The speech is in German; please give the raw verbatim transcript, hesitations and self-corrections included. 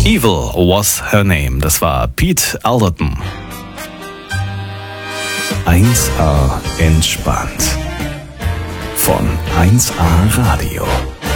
Evil Was Her Name. Das war Pete Alderton. eins A entspannt. Von eins A Radio.